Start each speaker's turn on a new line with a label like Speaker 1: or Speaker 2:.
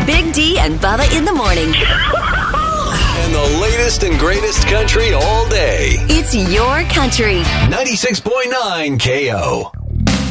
Speaker 1: Big D and Bubba in the morning.
Speaker 2: And the latest and greatest country all day.
Speaker 1: It's your country.
Speaker 2: 96.9 KO.